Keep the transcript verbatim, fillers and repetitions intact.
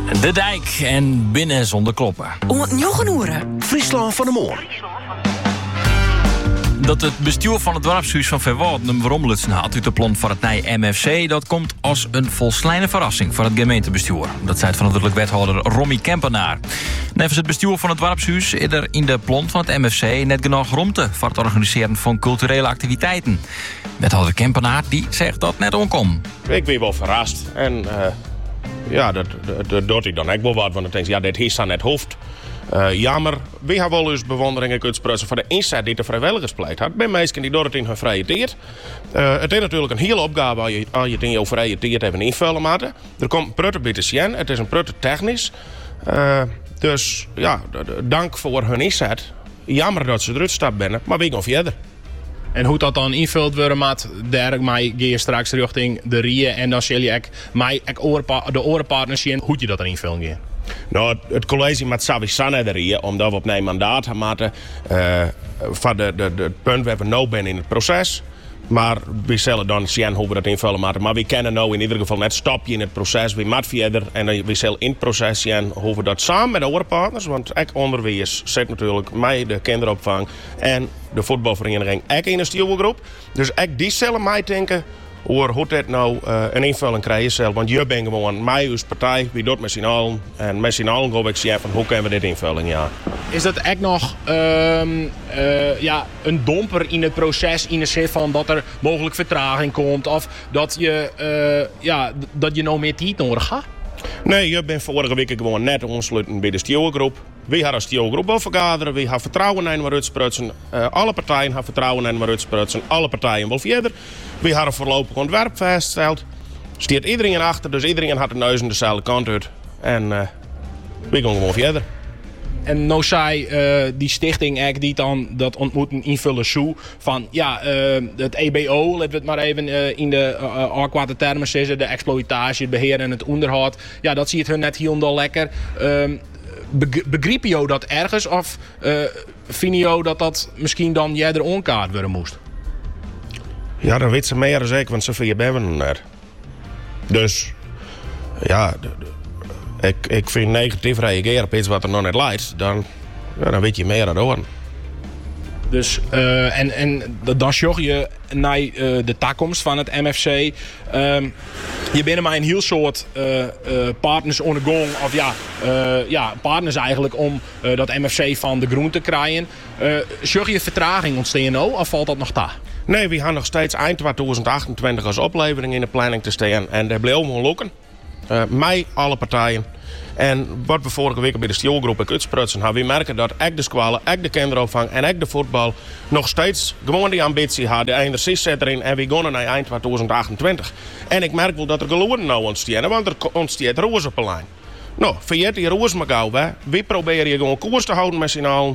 De Dijk en Binnen zonder kloppen. Om het Njogenoeren. Friesland van de Moor. Dat het bestuur van het dorpshuis van Verwoerd een verommelutsen had uit de plan van het nieuwe M F C, dat komt als een volslijne verrassing voor het gemeentebestuur. Dat zei het van natuurlijk wethouder Romy Kempenaar. Nevens het bestuur van het dorpshuis is er in de plan van het M F C net genoeg ruimte voor het organiseren van culturele activiteiten. Wethouder Kempenaar die zegt dat net onkom. Ik ben wel verrast. En uh, ja, dat, dat, dat doet ik dan ook wel wat. Want ik denk, ja, dit is aan het hoofd. Uh, jammer, we hebben wel eens bewondering kunnen spreken voor de inzet die de vrijwilligers pleit had. Bij mensen die doen het in hun vrije tijd. Uh, het is natuurlijk een hele opgave als je, als je het in je vrije tijd even invullen moet. Er komt een prutte bij te zien. Het is een prutte technisch. Uh, dus ja, dank voor hun inzet. Jammer dat ze eruit stappen binnen, maar we gaan verder. En hoe dat dan invult worden, maat, daar ga je straks richting de Rieën. En dan zul je ook, mij, ook de orenpartners zien hoe je dat erin invullen gaat. Nou, het college met sowieso naar de Rieën, omdat we op een mandaat hebben. Uh, voor de, de, de, het punt waar we nu zijn in het proces. Maar we zullen dan zien hoe we dat invullen moeten. Maar we kennen nu in ieder geval net stapje in het proces. We moeten verder en we zullen in het proces zien hoe we dat samen met de andere partners. Want ook onderwijs zit natuurlijk mij, de kinderopvang en de voetbalvereniging ook in een stielgroep. Dus ook die zullen mij denken hoe dit nou uh, een invulling krijgen zelf. Want je bent gewoon mij als partij, wie doet met z'n allen. En met z'n allen ga ik zien van hoe kunnen we dit invullen, ja. Is dat echt nog um, uh, ja, een domper in het proces in de zin van dat er mogelijk vertraging komt of dat je, uh, ja, dat je nou meer tijd nodig gaat? Nee, je bent vorige week gewoon net ontsluiten bij de stielgroep. We hadden een stielgroep wel vergaderen. We hebben vertrouwen in wat uitsprutsen. Uh, alle partijen hebben vertrouwen in wat uitsprutsen. Alle partijen wel verder. We hadden voorlopig ontwerp vastgesteld. Steert iedereen achter, dus iedereen had de neus aan dezelfde kant uit. En uh, we gaan gewoon verder. En nou zei uh, die stichting eigenlijk die dan dat ontmoeten invullen zo van ja, uh, het E B O, laten we het maar even uh, in de uh, aquate termen zeggen, de exploitatie, het beheer en het onderhoud. Ja, dat ziet hun net hier en daar lekker. Uh, Begreep je dat ergens of uh, vind je dat dat misschien dan jij er onkaart worden moest? Ja, dan weet ze meer dan ik, want zoveel ben we nog net. Dus ja, de, de, ik, ik vind negatief reageren op iets wat er nog net leidt, dan, ja, dan weet je meer dan horen. Dus, uh, en, en dan zorg je naar uh, de toekomst van het M F C. Um, je bent maar een heel soort uh, uh, partners on the gong. Of ja, uh, ja, partners eigenlijk om uh, dat M F C van de groen te krijgen. Uh, zorg je vertraging ontstaan nou, of valt dat nog ta? Nee, we gaan nog steeds eind twintig achtentwintig als oplevering in de planning te staan. En dat blijft gewoon lukken. Uh, mij, alle partijen. En wat we vorige week bij de stielgroep ook uitsprutsen, hebben we merken dat ook de squalen, ook de kinderopvang en ook de voetbal nog steeds gewoon die ambitie hadden. De energie zit erin en we gaan naar eind twintig achtentwintig. En ik merk wel dat er geloeren nou ontstaan, want er ontstaat roos op een lijn. Nou, vergeet die roos maar gauw, hè. We proberen je gewoon koers te houden met z'n allen.